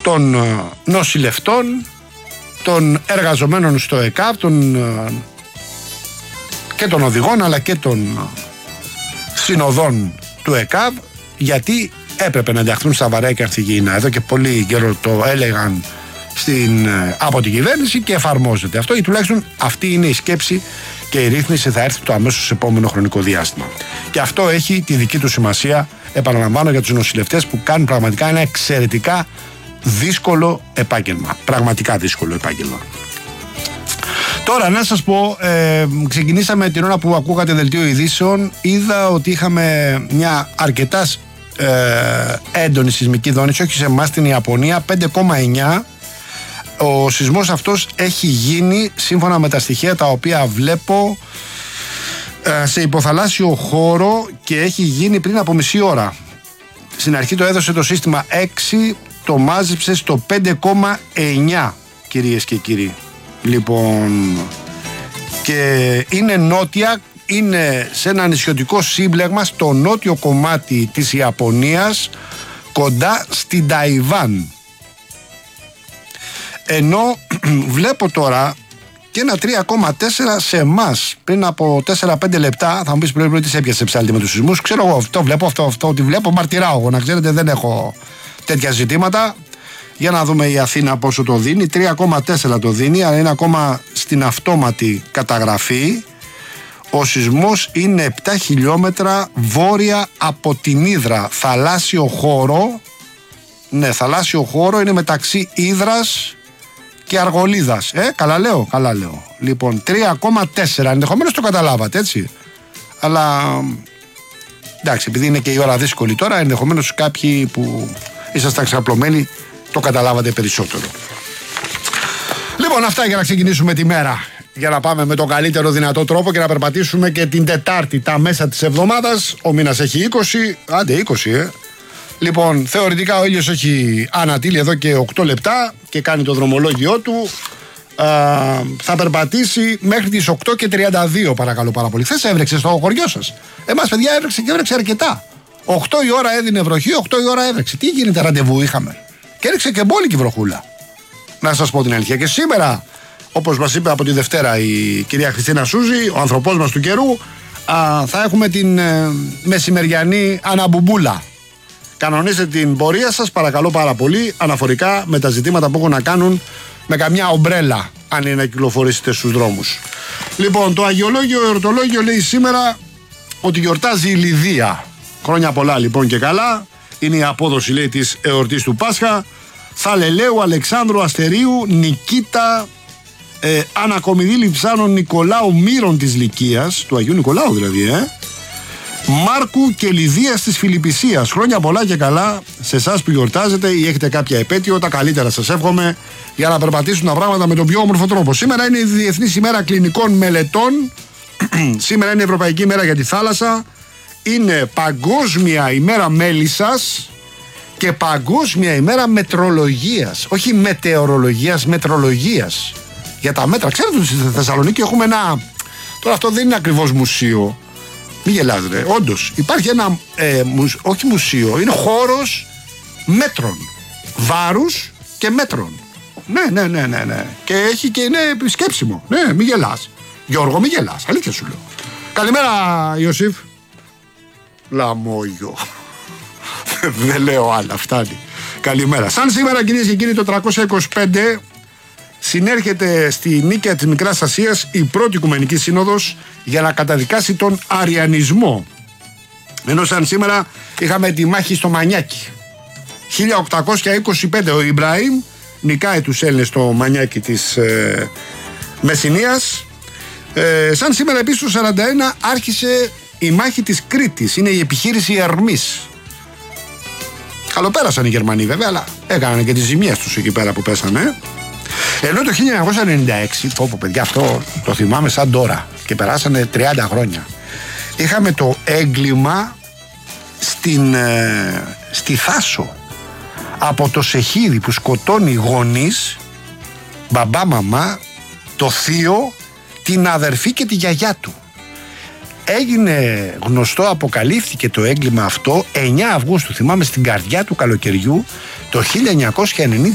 των νοσηλευτών, των εργαζομένων στο ΕΚΑΒ, και των οδηγών αλλά και των συνοδών του ΕΚΑΒ, γιατί έπρεπε να ενταχθούν στα βαρέα και ανθυγιεινά. Εδώ και πολύ καιρό το έλεγαν από την κυβέρνηση και εφαρμόζεται αυτό, ή τουλάχιστον αυτή είναι η σκέψη και η ρύθμιση θα έρθει το αμέσως επόμενο χρονικό διάστημα. Και αυτό έχει τη δική του σημασία, επαναλαμβάνω, για τους νοσηλευτές που κάνουν πραγματικά ένα εξαιρετικά δύσκολο επάγγελμα. Πραγματικά δύσκολο επάγγελμα. Τώρα να σας πω, ξεκινήσαμε την ώρα που ακούγατε δελτίο ειδήσεων, είδα ότι είχαμε μια αρκετά έντονη σεισμική δόνηση, όχι σε εμάς, στην Ιαπωνία, 5,9. Ο σεισμός αυτός έχει γίνει, σύμφωνα με τα στοιχεία τα οποία βλέπω, σε υποθαλάσσιο χώρο και έχει γίνει πριν από μισή ώρα. Στην αρχή το έδωσε το σύστημα 6, το μάζεψε στο 5,9, κυρίες και κύριοι. Λοιπόν, και είναι νότια, είναι σε ένα νησιωτικό σύμπλεγμα στο νότιο κομμάτι της Ιαπωνίας, κοντά στην Ταϊβάν. Ενώ βλέπω τώρα και ένα 3,4 σε εμάς πριν από 4-5 λεπτά. Θα μου πεις πρέπει τι έπιασε ψάλτη με τους σεισμούς. Ξέρω εγώ, αυτό βλέπω, αυτό ότι βλέπω, μαρτυράω εγώ, να ξέρετε, δεν έχω τέτοια ζητήματα. Για να δούμε η Αθήνα πόσο το δίνει. 3,4 το δίνει, αλλά είναι ακόμα στην αυτόματη καταγραφή. Ο σεισμός είναι 7 χιλιόμετρα βόρεια από την Ύδρα. Θαλάσσιο χώρο. Ναι, θαλάσσιο χώρο, είναι μεταξύ Ύδρας και Αργολίδας. Καλά λέω. Λοιπόν, 3,4. Ενδεχομένως το καταλάβατε, έτσι. Αλλά εντάξει, επειδή είναι και η ώρα δύσκολη τώρα, ενδεχομένως κάποιοι που ήσασταν ξαπλωμένοι το καταλάβατε περισσότερο. Λοιπόν, αυτά για να ξεκινήσουμε τη μέρα. Για να πάμε με τον καλύτερο δυνατό τρόπο και να περπατήσουμε και την Τετάρτη, τα μέσα της εβδομάδας. Ο μήνας έχει 20, άντε 20, Λοιπόν, θεωρητικά ο ήλιος έχει ανατείλει εδώ και 8 λεπτά και κάνει το δρομολόγιό του. Θα περπατήσει μέχρι τις 8:32, παρακαλώ πάρα πολύ. Χθες έβρεξε στο χωριό σας. Εμάς, παιδιά, έβρεξε και έβρεξε αρκετά. 8 η ώρα έδινε βροχή, 8 η ώρα έβρεξε. Τι γίνεται, ραντεβού είχαμε. Και έριξε και μπόλικη βροχούλα. Να σας πω την αλήθεια. Και σήμερα, όπως μας είπε από τη Δευτέρα η κυρία Χριστίνα Σούζη, ο ανθρωπός μας του καιρού, θα έχουμε την μεσημεριανή αναμπουμπούλα. Κανονίστε την πορεία σας, παρακαλώ πάρα πολύ, αναφορικά με τα ζητήματα που έχουν να κάνουν με καμιά ομπρέλα, αν είναι να κυκλοφορήσετε στους δρόμους. Λοιπόν, το αγιολόγιο εορτολόγιο λέει σήμερα ότι γιορτάζει η Λιδία. Χρόνια πολλά λοιπόν και καλά. Είναι η απόδοση, λέει, της εορτής του Πάσχα. Θαλελαίου, Αλεξάνδρου, Αστερίου, Νικήτα, Άννα Κομιδήλη Ψάνων, Νικολάου Μύρων της Λυκίας, του Αγίου Νικολάου δηλαδή, Μάρκου και Λιδίας της Φιλιππισίας. Χρόνια πολλά και καλά σε εσάς που γιορτάζετε ή έχετε κάποια επέτειο. Τα καλύτερα σας εύχομαι για να περπατήσουν τα πράγματα με τον πιο όμορφο τρόπο. Σήμερα είναι η Διεθνής ημέρα κλινικών μελετών. Σήμερα είναι η Ευρωπαϊκή ημέρα για τη θάλασσα. Είναι Παγκόσμια ημέρα μέλισσας και Παγκόσμια ημέρα μετρολογίας. Όχι μετεωρολογίας, μετρολογίας. Για τα μέτρα. Ξέρετε ότι στη Θεσσαλονίκη έχουμε ένα. Τώρα αυτό δεν είναι ακριβώς μουσείο. Μην γελάτε, όντως υπάρχει ένα, όχι μουσείο, είναι χώρος μέτρων, βάρους και μέτρων. Ναι. Και έχει και είναι επισκέψιμο. Ναι, μην γελάς. Γιώργο, μην γελάς, αλήθεια σου λέω. Καλημέρα, Ιωσήφ. Λαμόγιο. Δεν λέω άλλα, φτάνει. Καλημέρα. Σαν σήμερα, κυρίες και κύριοι, το 325 συνέρχεται στη Νίκαια της Μικράς Ασίας η πρώτη Οικουμενική Σύνοδος για να καταδικάσει τον αριανισμό. Ενώ σαν σήμερα είχαμε τη μάχη στο Μανιάκι. 1825 ο Ιμπραήμ νικάει τους Έλληνες στο Μανιάκι της Μεσσηνίας. Σαν σήμερα επίσης το 41 άρχισε η μάχη της Κρήτης. Είναι η επιχείρηση Ερμής. Καλοπέρασαν οι Γερμανοί βέβαια, αλλά έκαναν και τις ζημιές τους εκεί πέρα που πέσανε. Ενώ το 1996, πω παιδιά, αυτό το θυμάμαι σαν τώρα και περάσανε 30 χρόνια, είχαμε το έγκλημα στη Θάσο από το Σεχίδι που σκοτώνει γονείς, μπαμπά, μαμά, το θείο, την αδερφή και τη γιαγιά του. Έγινε γνωστό, αποκαλύφθηκε το έγκλημα αυτό 9 Αυγούστου, θυμάμαι, στην καρδιά του καλοκαιριού το 1990.